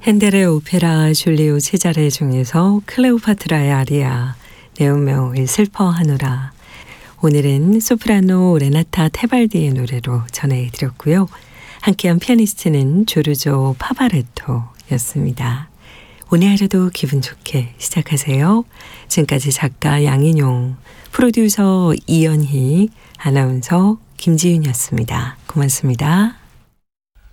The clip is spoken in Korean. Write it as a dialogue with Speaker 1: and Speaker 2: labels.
Speaker 1: 핸델의 오페라 줄리오 체자레 중에서 클레오파트라의 아리아, 네오메오의 슬퍼하노라. 오늘은 소프라노 레나타 테발디의 노래로 전해드렸고요. 함께한 피아니스트는 조르조 파바레토였습니다. 오늘 하루도 기분 좋게 시작하세요. 지금까지 작가 양인용, 프로듀서 이연희, 아나운서 김지윤이었습니다. 고맙습니다.